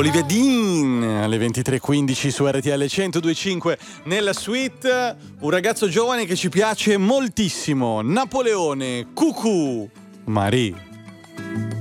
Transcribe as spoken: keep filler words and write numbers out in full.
Olivia Dean alle ventitré e quindici su R T L centodue e cinque nella suite. Un ragazzo giovane che ci piace moltissimo, Napoleone Cucù Marie.